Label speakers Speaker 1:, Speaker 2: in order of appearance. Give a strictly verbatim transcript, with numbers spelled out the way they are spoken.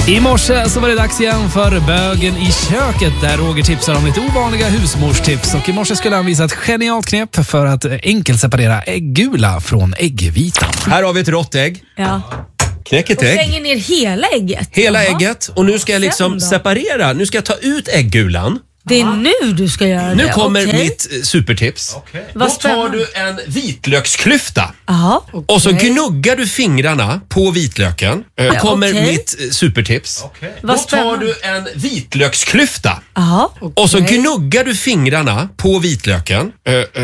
Speaker 1: I morse så var det dags igen för Bögen i köket där Roger tipsar om lite ovanliga husmorstips. Och i morse skulle han visa ett genialt knep för att enkelt separera äggula från äggvitan.
Speaker 2: Här har vi ett rått ägg.
Speaker 3: Ja.
Speaker 2: Knäck ett
Speaker 3: Och
Speaker 2: ägg.
Speaker 3: slänger ner hela ägget.
Speaker 2: Hela
Speaker 3: Jaha.
Speaker 2: ägget. Och nu ska jag liksom separera. Nu ska jag ta ut äggulan.
Speaker 3: Det är nu du ska göra det.
Speaker 2: Nu kommer
Speaker 3: Okej.
Speaker 2: mitt eh, supertips.
Speaker 4: Okej.
Speaker 2: Då
Speaker 3: Vad
Speaker 2: tar
Speaker 3: spännande.
Speaker 2: du en vitlöksklyfta.
Speaker 3: Jaha, okej.
Speaker 2: Och så gnuggar du fingrarna på vitlöken. Eh,
Speaker 3: Ja,
Speaker 2: kommer
Speaker 3: okej.
Speaker 2: mitt eh, supertips.
Speaker 4: Okej.
Speaker 2: Då
Speaker 3: Vad
Speaker 2: tar
Speaker 3: spännande.
Speaker 2: du en vitlöksklyfta.
Speaker 3: Jaha,
Speaker 2: Och så
Speaker 3: okej.
Speaker 2: gnuggar du fingrarna på vitlöken. Eh,